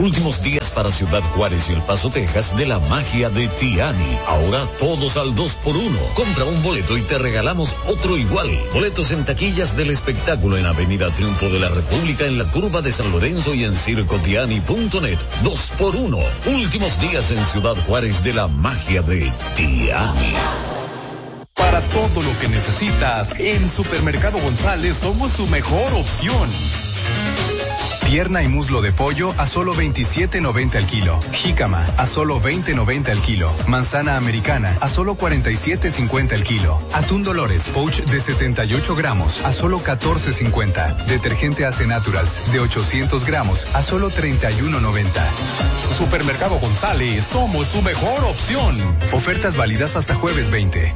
Últimos días para Ciudad Juárez y El Paso, Texas, de la magia de Tiani. Ahora todos al 2x1. Compra un boleto y te regalamos otro igual. Boletos en taquillas del espectáculo en Avenida Triunfo de la República, en la curva de San Lorenzo y en circotiani.net. 2x1. Últimos días en Ciudad Juárez de la magia de Tiani. Para todo lo que necesitas, en Supermercado González somos su mejor opción. Pierna y muslo de pollo a solo $27.90 al kilo. Jícama a solo $20.90 al kilo. Manzana americana a solo $47.50 al kilo. Atún Dolores Pouch de 78 gramos a solo $14.50. Detergente Ace Naturals de 800 gramos a solo $31.90. Supermercado González, somos su mejor opción. Ofertas válidas hasta jueves 20.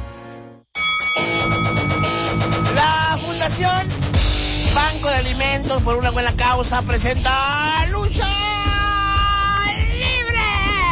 La Fundación Banco de Alimentos por una Buena Causa presenta Lucha Libre.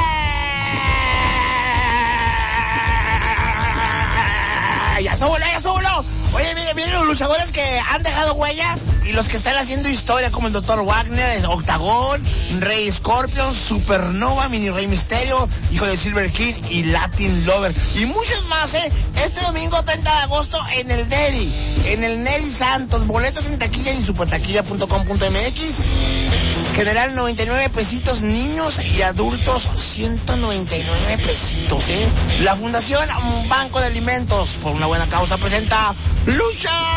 Ya estuvo. Oye, miren los luchadores que han dejado huella y los que están haciendo historia, como el Dr. Wagner, Octagón, Rey Scorpion, Supernova, Mini Rey Misterio, Hijo de Silver King y Latin Lover. Y muchos más, este domingo 30 de agosto en el Neri Santos. Boletos en taquilla y supertaquilla.com.mx. General 99 pesitos, niños y adultos 199 pesitos, La Fundación Banco de Alimentos por una Buena Causa presenta Lucha